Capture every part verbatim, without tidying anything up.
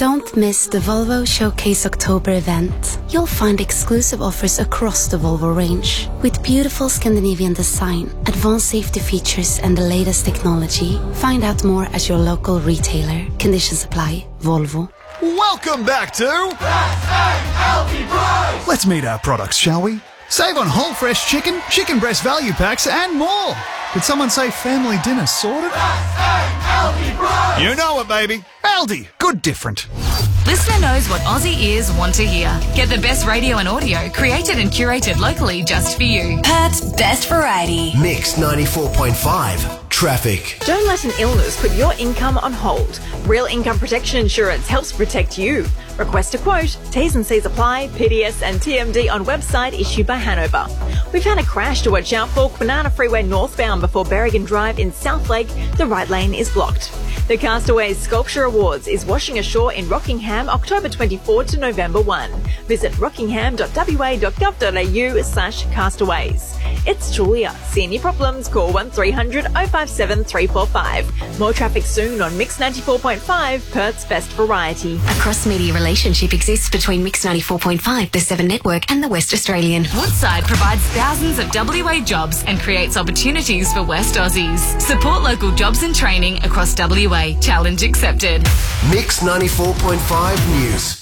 Don't miss the Volvo Showcase October event. You'll find exclusive offers across the Volvo range. With beautiful Scandinavian design, advanced safety features and the latest technology. Find out more at your local retailer. Conditions apply. Volvo. Welcome back to S A L T Price! Let's meet our products, shall we? Save on whole fresh chicken, chicken breast value packs and more. Did someone say family dinner sorted? S A L T Price! You know it, baby. Aldi. Good different. Listener knows what Aussie ears want to hear. Get the best radio and audio created and curated locally just for you. Perth's best variety. Mix ninety-four point five. Traffic. Don't let an illness put your income on hold. Real Income Protection Insurance helps protect you. Request a quote. T's and C's apply. P D S and T M D on website issued by Hanover. We've had a crash to watch out for. Banana Freeway northbound before Berrigan Drive in Southlake. The right lane is blocked. The Castaways Sculpture Awards is washing ashore in Rockingham October twenty-fourth to November first. Visit rockingham dot w a dot gov dot a u slash castaways. It's Julia. See any problems? Call one three hundred oh five seven three four five. More traffic soon on Mix ninety-four point five, Perth's best variety. A cross-media relationship exists between Mix ninety-four point five, the Seven Network and the West Australian. Woodside provides thousands of W A jobs and creates opportunities for West Aussies. Support local jobs and training across W A. Challenge accepted. Mix ninety-four point five News.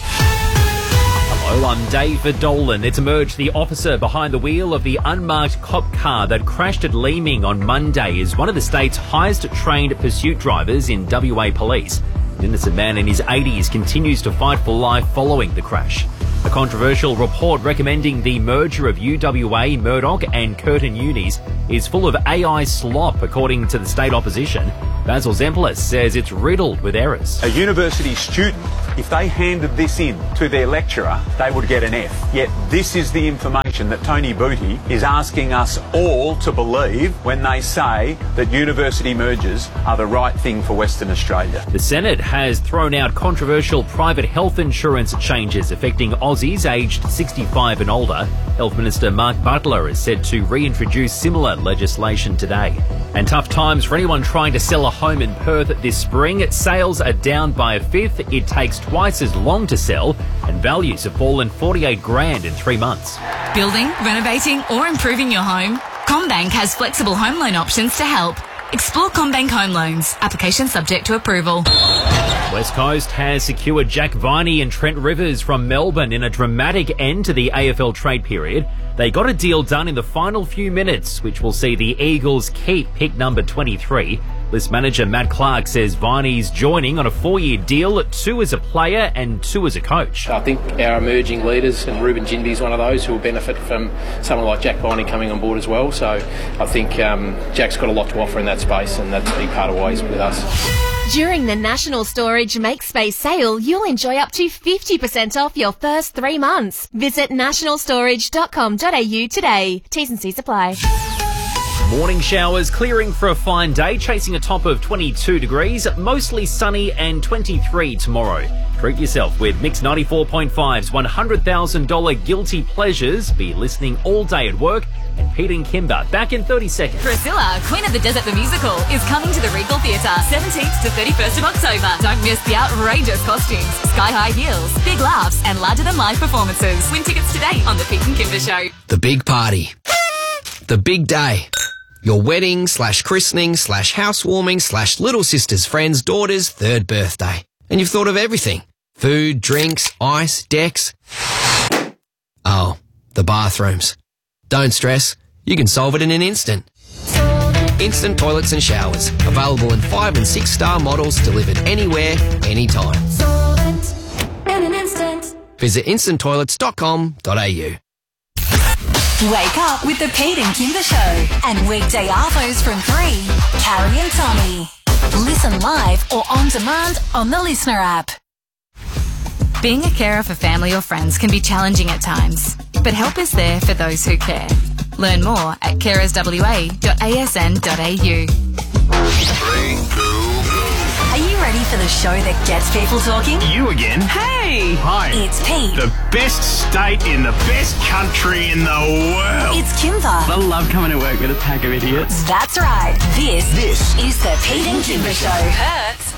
Hello, I'm David Dolan. It's emerged the officer behind the wheel of the unmarked cop car that crashed at Leeming on Monday is one of the state's highest trained pursuit drivers in W A Police. An innocent man in his eighties continues to fight for life following the crash. A controversial report recommending the merger of U W A, Murdoch and Curtin Unis is full of A I slop, according to the state opposition. Basil Zemplis says it's riddled with errors. A university student, if they handed this in to their lecturer, they would get an F. Yet this is the information that Tony Booty is asking us all to believe when they say that university mergers are the right thing for Western Australia. The Senate has thrown out controversial private health insurance changes affecting Aussies aged sixty-five and older. Health Minister Mark Butler is said to reintroduce similar legislation today. And tough times for anyone trying to sell a home in Perth this spring. Sales are down by a fifth. It takes twice as long to sell, and values have fallen forty-eight grand in three months. Building, renovating or improving your home? CommBank has flexible home loan options to help. Explore CommBank Home Loans. Application subject to approval. West Coast has secured Jack Viney and Trent Rivers from Melbourne in a dramatic end to the A F L trade period. They got a deal done in the final few minutes, which will see the Eagles keep pick number twenty-three. List manager Matt Clark says Viney's joining on a four-year deal, two as a player and two as a coach. I think our emerging leaders, and Ruben Ginbey is one of those who will benefit from someone like Jack Viney coming on board as well. So I think um, Jack's got a lot to offer in that space, and that's a big part of why he's with us. During the National Storage Make Space sale, you'll enjoy up to fifty percent off your first three months. Visit national storage dot com dot a u today. T's and C's apply. Morning showers clearing for a fine day, chasing a top of twenty-two degrees, mostly sunny and twenty-three tomorrow. Treat yourself with Mix ninety-four point five's one hundred thousand dollars Guilty Pleasures. Be listening all day at work. And Pete and Kimber back in thirty seconds. Priscilla, Queen of the Desert the Musical, is coming to the Regal Theatre seventeenth to thirty-first of October. Don't miss the outrageous costumes, sky-high heels, big laughs and larger-than-life performances. Win tickets today on The Pete and Kimber Show. The big party. The big day. Your wedding slash christening slash housewarming slash little sister's friend's daughter's third birthday. And you've thought of everything. Food, drinks, ice, decks. Oh, the bathrooms. Don't stress, you can solve it in an instant. Instant toilets and showers, available in five and six star models, delivered anywhere, anytime. In an instant. Visit instant toilets dot com dot a u. Wake up with the Pete and Kimber Show. And weekday arvos from three, Carrie and Tommy. Listen live or on demand on the Listener app. Being a carer for family or friends can be challenging at times, but help is there for those who care. Learn more at carers w a dot a s n dot a u. Are you ready for the show that gets people talking? You again? Hey! Hi. It's Pete. The best state in the best country in the world. It's Kimber. I love coming to work with a pack of idiots. That's right. This, this is the Pete and Kimber Show. Perth's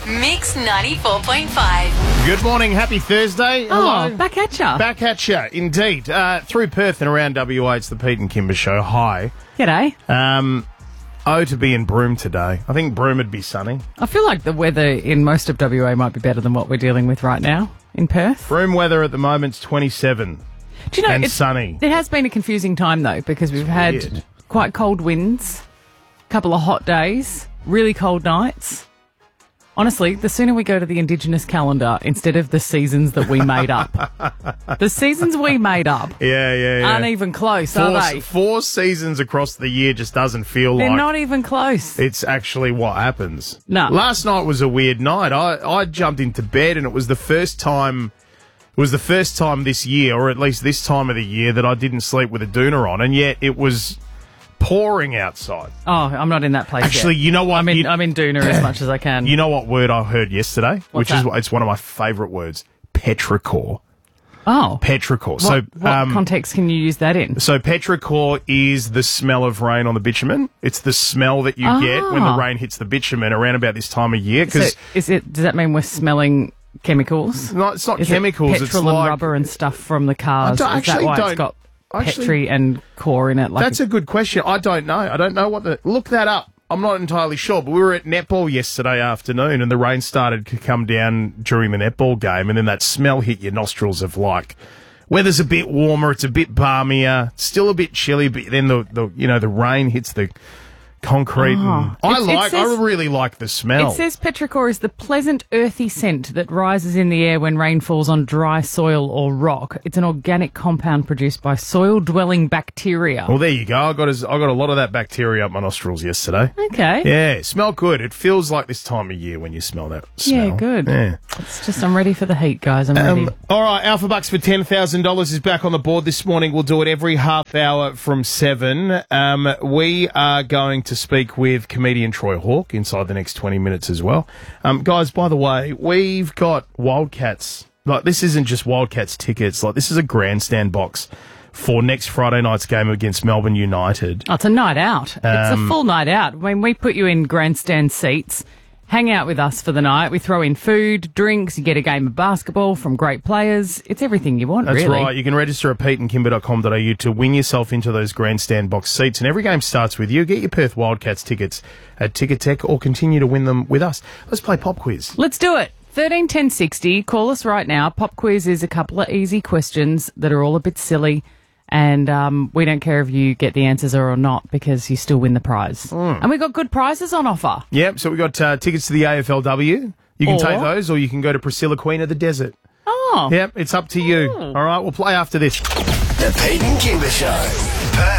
Mix ninety-four point five. Good morning, happy Thursday. Hello. Oh, back at ya. Back at ya, indeed. Uh, through Perth and around W A, it's the Pete and Kimber Show. Hi. G'day. Um, oh, to be in Broome today. I think Broome would be sunny. I feel like the weather in most of W A might be better than what we're dealing with right now in Perth. Broome weather at the moment's twenty-seven. Do you know, and it's, sunny. It has been a confusing time, though, because we've had Weird. quite cold winds, a couple of hot days, really cold nights. Honestly, the sooner we go to the Indigenous calendar instead of the seasons that we made up. The seasons we made up Yeah, yeah, yeah. aren't even close, four, are they? Four seasons across the year just doesn't feel They're like not even close. it's actually what happens. No. Last night was a weird night. I, I jumped into bed and it was the first time it was the first time this year, or at least this time of the year, that I didn't sleep with a doona on, and yet it was pouring outside. Oh, I'm not in that place Actually, yet. you know what? I'm in, You- I'm in Doona as much as I can. You know what word I heard yesterday? What's Which is that? it's one of my favourite words. Petrichor. Oh. Petrichor. What, So what um, context can you use that in? So petrichor is the smell of rain on the bitumen. It's the smell that you get when the Ah. rain hits the bitumen around about this time of year. So Because is it? Does that mean we're smelling chemicals? no, it's not Is chemicals. It it's petrol and like rubber and stuff from the cars. I don't- is that actually why don't- it's got actually- petri and core in it? Like that's a good question. I don't know. I don't know what the look that up. I'm not entirely sure, but we were at netball yesterday afternoon, and the rain started to come down during the netball game, and then that smell hit your nostrils of like. Weather's a bit warmer, it's a bit balmier, still a bit chilly, but then the, the you know the rain hits the concrete. Oh. And I It's- it like, says- I really like the smell. It says petrichor is the pleasant earthy scent that rises in the air when rain falls on dry soil or rock. It's an organic compound produced by soil-dwelling bacteria. Well, there you go. I got a, I got a lot of that bacteria up my nostrils yesterday. Okay. Yeah, it smelled good. It feels like this time of year when you smell that smell. Yeah, good. Yeah. It's just I'm ready for the heat, guys. I'm ready. Um, all right, Alpha Bucks for ten thousand dollars is back on the board this morning. We'll do it every half hour from seven. Um, we are going to speak with comedian Troy Hawke inside the next twenty minutes as well. Um, guys, by the way, we've got Wildcats. Like, this isn't just Wildcats tickets. Like, this is a grandstand box for next Friday night's game against Melbourne United. Oh, it's a night out. it's a Um, full night out. When we put you in grandstand seats, hang out with us for the night. We throw in food, drinks, you get a game of basketball from great players. It's everything you want, That's really. right. You can register at pete and kimber dot com dot a u to win yourself into those grandstand box seats. And every game starts with you. Get your Perth Wildcats tickets at Ticketek or continue to win them with us. Let's play pop quiz. Let's do it. thirteen ten sixty. Call us right now. Pop quiz is a couple of easy questions that are all a bit silly. And um, we don't care if you get the answers or not because you still win the prize. Mm. And we've got good prizes on offer. Yep, so we've got uh, tickets to the A F L W. You can Or- take those or you can go to Priscilla, Queen of the Desert. Oh. Yep, it's up to you. All right, we'll play after this. The Pete and Kimber Show.